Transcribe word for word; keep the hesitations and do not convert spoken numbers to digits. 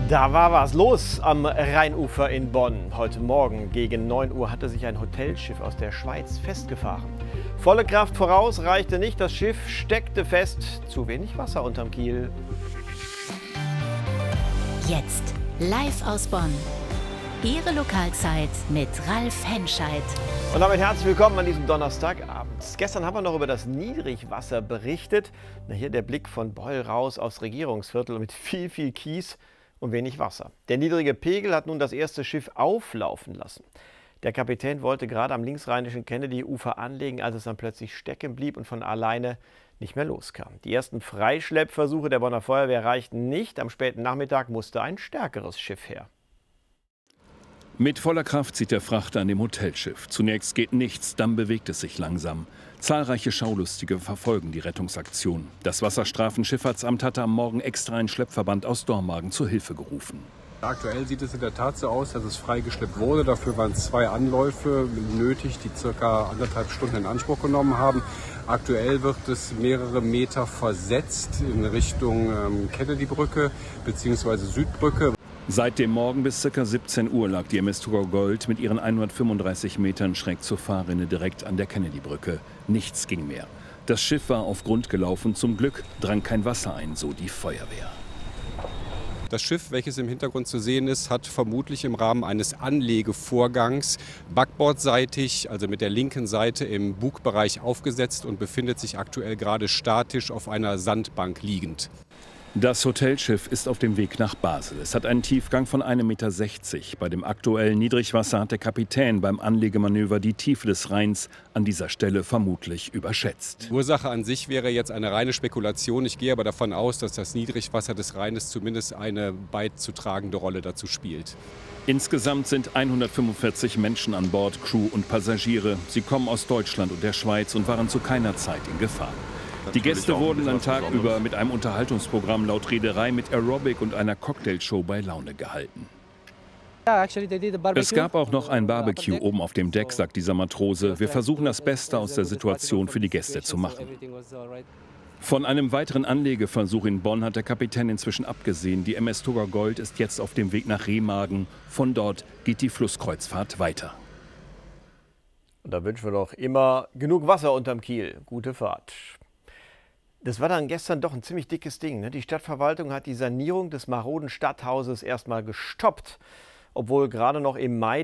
Da war was los am Rheinufer in Bonn. Heute Morgen gegen neun Uhr hatte sich ein Hotelschiff aus der Schweiz festgefahren. Volle Kraft voraus reichte nicht, das Schiff steckte fest. Zu wenig Wasser unterm Kiel. Jetzt live aus Bonn. Ihre Lokalzeit mit Ralf Henscheid. Und damit herzlich willkommen an diesem Donnerstagabend. Gestern haben wir noch über das Niedrigwasser berichtet. Na, hier der Blick von Beul raus aufs Regierungsviertel mit viel, viel Kies und wenig Wasser. Der niedrige Pegel hat nun das erste Schiff auflaufen lassen. Der Kapitän wollte gerade am linksrheinischen Kennedy-Ufer anlegen, als es dann plötzlich stecken blieb und von alleine nicht mehr loskam. Die ersten Freischleppversuche der Bonner Feuerwehr reichten nicht. Am späten Nachmittag musste ein stärkeres Schiff her. Mit voller Kraft zieht der Frachter an dem Hotelschiff. Zunächst geht nichts, dann bewegt es sich langsam. Zahlreiche Schaulustige verfolgen die Rettungsaktion. Das Wasserstrafenschifffahrtsamt hatte am Morgen extra einen Schleppverband aus Dormagen zur Hilfe gerufen. Aktuell sieht es in der Tat so aus, dass es freigeschleppt wurde. Dafür waren zwei Anläufe nötig, die circa anderthalb Stunden in Anspruch genommen haben. Aktuell wird es mehrere Meter versetzt in Richtung ähm, Kennedy-Brücke bzw. Südbrücke. Seit dem Morgen bis ca. siebzehn Uhr lag die M S Thurgau Gold mit ihren hundertfünfunddreißig Metern schräg zur Fahrrinne direkt an der Kennedy-Brücke. Nichts ging mehr. Das Schiff war auf Grund gelaufen. Zum Glück drang kein Wasser ein, so die Feuerwehr. Das Schiff, welches im Hintergrund zu sehen ist, hat vermutlich im Rahmen eines Anlegevorgangs backbordseitig, also mit der linken Seite im Bugbereich aufgesetzt und befindet sich aktuell gerade statisch auf einer Sandbank liegend. Das Hotelschiff ist auf dem Weg nach Basel. Es hat einen Tiefgang von einem Meter sechzig. Bei dem aktuellen Niedrigwasser hat der Kapitän beim Anlegemanöver die Tiefe des Rheins an dieser Stelle vermutlich überschätzt. Ursache an sich wäre jetzt eine reine Spekulation. Ich gehe aber davon aus, dass das Niedrigwasser des Rheines zumindest eine beizutragende Rolle dazu spielt. Insgesamt sind hundertfünfundvierzig Menschen an Bord, Crew und Passagiere. Sie kommen aus Deutschland und der Schweiz und waren zu keiner Zeit in Gefahr. Die Gäste wurden den Tag über mit einem Unterhaltungsprogramm laut Reederei mit Aerobic und einer Cocktailshow bei Laune gehalten. Es gab auch noch ein Barbecue oben auf dem Deck, sagt dieser Matrose. Wir versuchen das Beste aus der Situation für die Gäste zu machen. Von einem weiteren Anlegeversuch in Bonn hat der Kapitän inzwischen abgesehen. Die M S Thurgau Gold ist jetzt auf dem Weg nach Remagen. Von dort geht die Flusskreuzfahrt weiter. Und da wünschen wir doch immer genug Wasser unterm Kiel. Gute Fahrt. Das war dann gestern doch ein ziemlich dickes Ding, ne? Die Stadtverwaltung hat die Sanierung des maroden Stadthauses erstmal gestoppt, obwohl gerade noch im Mai